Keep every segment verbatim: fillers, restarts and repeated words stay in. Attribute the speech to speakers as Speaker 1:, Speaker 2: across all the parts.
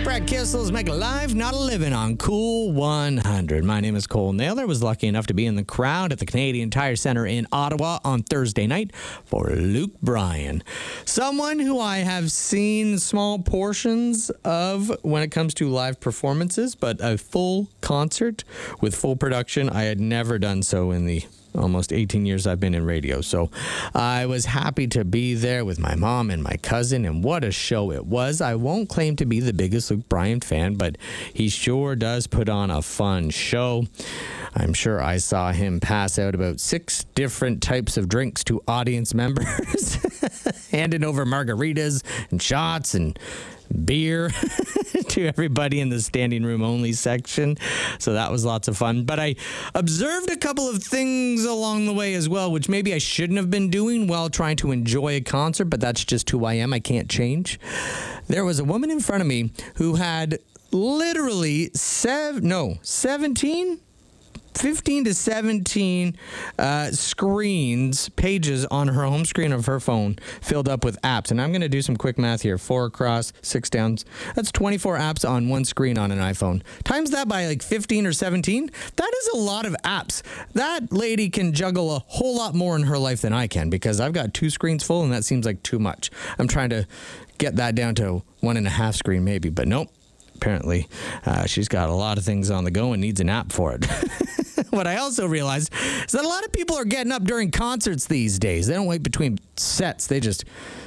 Speaker 1: Brett Kissel's Make a Life, Not a Living on Cool one hundred. My name is Cole Naylor. Was lucky enough to be in the crowd at the Canadian Tire Centre in Ottawa on Thursday night for Luke Bryan. Someone who I have seen small portions of when it comes to live performances, but a full concert with full production, I had never done so in the almost eighteen years I've been in radio. So I was happy to be there with my mom and my cousin, and what a show it was. I won't claim to be the biggest Luke Bryan fan, but he sure does put on a fun show. I'm sure I saw him pass out about six different types of drinks to audience members, handing over margaritas and shots and beer to everybody in the standing room only section. So that was lots of fun. But I observed a couple of things along the way as well, which maybe I shouldn't have been doing while trying to enjoy a concert, but that's just who I am. I can't change. There was a woman in front of me who had literally seven, no, seventeen? fifteen to seventeen uh, screens, pages on her home screen of her phone filled up with apps. And I'm going to do some quick math here. Four across, six down. That's twenty-four apps on one screen on an iPhone. Times that by like fifteen or seventeen. That is a lot of apps. That lady can juggle a whole lot more in her life than I can, because I've got two screens full and that seems like too much. I'm trying to get that down to one and a half screen maybe, but nope. Apparently, uh, she's got a lot of things on the go and needs an app for it. What I also realized is that a lot of people are getting up during concerts these days. They don't wait between sets. They just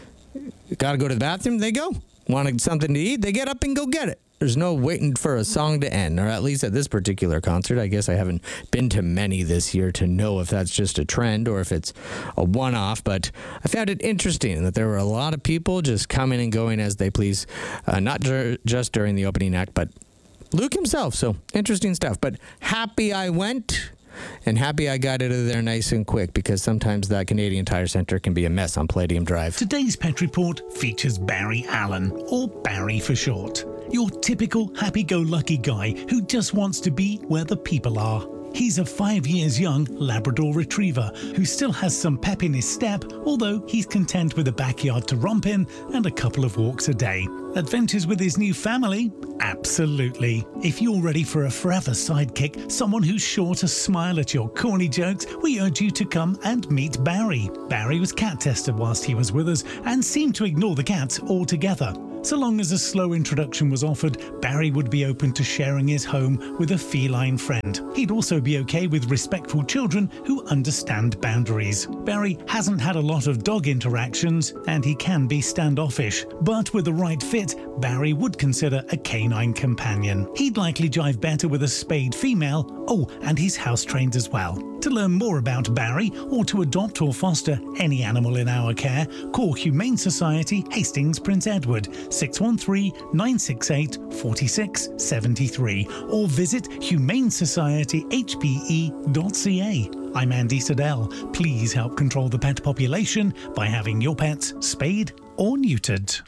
Speaker 1: got to go to the bathroom, they go. Want something to eat, they get up and go get it. There's no waiting for a song to end, or at least at this particular concert. I guess I haven't been to many this year to know if that's just a trend or if it's a one-off, but I found it interesting that there were a lot of people just coming and going as they please, uh, not ju- just during the opening act, but Luke himself. So interesting stuff, but happy I went. And happy I got out of there nice and quick, because sometimes that Canadian Tire Centre can be a mess on Palladium Drive.
Speaker 2: Today's Pet Report features Barry Allen, or Barry for short. Your typical happy-go-lucky guy who just wants to be where the people are. He's a five years young Labrador Retriever who still has some pep in his step, although he's content with a backyard to romp in and a couple of walks a day. Adventures with his new family? Absolutely. If you're ready for a forever sidekick, someone who's sure to smile at your corny jokes, we urge you to come and meet Barry. Barry was cat tested whilst he was with us and seemed to ignore the cats altogether. So long as a slow introduction was offered, Barry would be open to sharing his home with a feline friend. He'd also be okay with respectful children who understand boundaries. Barry hasn't had a lot of dog interactions, and he can be standoffish, but with the right fit, Barry would consider a canine companion. He'd likely jive better with a spayed female. Oh, and he's house-trained as well. To learn more about Barry, or to adopt or foster any animal in our care, call Humane Society, Hastings, Prince Edward, six one three, nine six eight, four six seven three, or visit humane society h p e dot c a. I'm Andy Siddell. Please help control the pet population by having your pets spayed or neutered.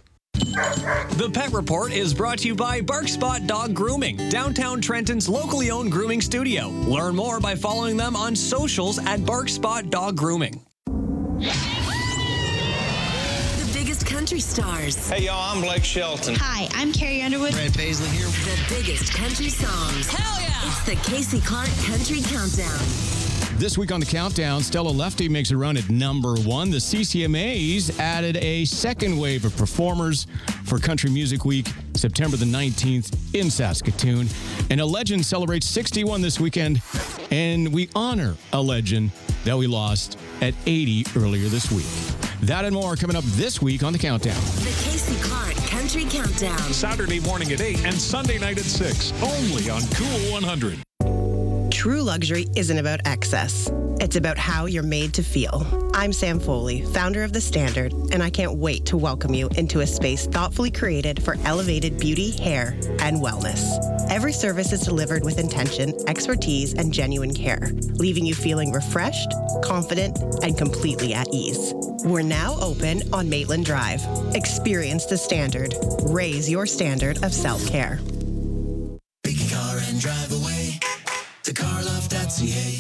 Speaker 3: The Pet Report is brought to you by Barkspot Dog Grooming, downtown Trenton's locally owned grooming studio. Learn more by following them on socials at Barkspot Dog Grooming.
Speaker 4: The biggest country stars.
Speaker 5: Hey, y'all, I'm Blake Shelton.
Speaker 6: Hi, I'm Carrie Underwood.
Speaker 5: Brad Paisley here.
Speaker 4: The biggest country songs.
Speaker 3: Hell yeah!
Speaker 4: It's the Casey Clark Country Countdown.
Speaker 7: This week on the Countdown, Stella Lefty makes a run at number one. The C C M As added a second wave of performers for Country Music Week, September the nineteenth in Saskatoon. And a legend celebrates sixty-one this weekend, and we honor a legend that we lost at eighty earlier this week. That and more coming up this week on the Countdown.
Speaker 4: The Casey Clark Country Countdown.
Speaker 8: Saturday morning at eight and Sunday night at six, only on Cool one hundred.
Speaker 9: True luxury isn't about excess. It's about how you're made to feel. I'm Sam Foley, founder of The Standard, and I can't wait to welcome you into a space thoughtfully created for elevated beauty, hair, and wellness. Every service is delivered with intention, expertise, and genuine care, leaving you feeling refreshed, confident, and completely at ease. We're now open on Maitland Drive. Experience The Standard. Raise your standard of self-care.
Speaker 10: Pick a car and drive away to car loft dot c a.
Speaker 3: Carrie here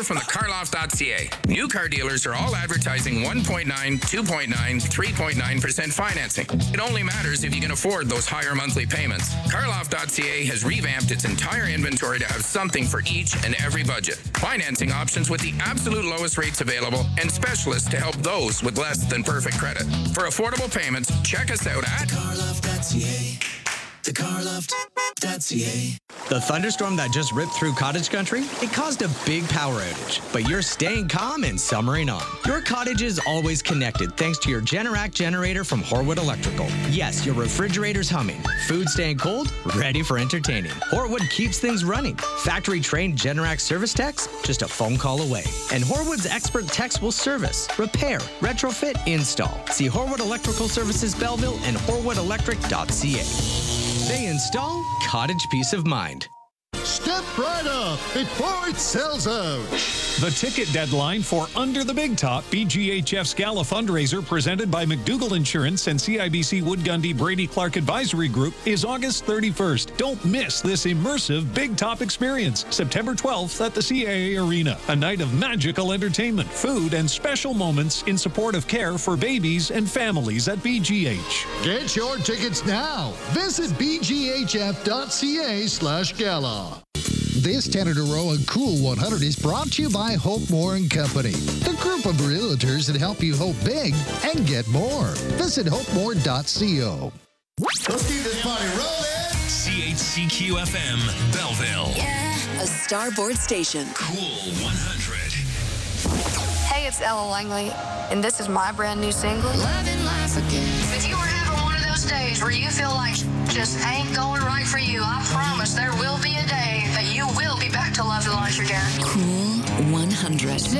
Speaker 6: dealer from the car loft dot c a. New car dealers are all advertising one point nine, two point nine, three point nine percent financing. It only matters if you can afford those higher monthly payments. car loft dot c a has revamped its entire inventory to have something for each and every budget. Financing options with the absolute lowest rates available and specialists to help those with less than perfect credit. For affordable payments, check us out at car loft dot c a.
Speaker 1: the car loft dot c a. The thunderstorm that just ripped through cottage country, it caused a big power outage, but you're staying calm and summering on. Your cottage is always connected thanks to your Generac generator from Horwood Electrical. Yes, your refrigerator's humming, food staying cold, ready for entertaining. Horwood keeps things running. Factory-trained Generac service techs, just a phone call away. And Horwood's expert techs will service, repair, retrofit, install. See Horwood Electrical Services Belleville and horwood electric dot c a. They install cottage peace of mind.
Speaker 10: Step right up before it sells out.
Speaker 8: The ticket deadline for Under the Big Top B G H F's Gala fundraiser presented by McDougall Insurance and C I B C Wood Gundy Brady Clark Advisory Group is August thirty-first. Don't miss this immersive Big Top experience. September twelfth at the C A A Arena. A night of magical entertainment, food, and special moments in support of care for babies and families at B G H.
Speaker 10: Get your tickets now. Visit b g h f dot c a slash gala. This ten in a row on Cool one hundred is brought to you by Hope More and Company, the group of realtors that help you hope big and get more. Visit hope more dot co.
Speaker 11: Let's keep this party rolling.
Speaker 12: C H C Q F M, Belleville.
Speaker 4: Yeah. A Starboard station.
Speaker 12: Cool one hundred.
Speaker 13: Hey, it's Ella Langley, and this is my brand new single, Loving Life Again. If you were having one of those days where you feel like just ain't going right for you, I promise there will be a day that you will be back to loving life again.
Speaker 4: Cool one hundred.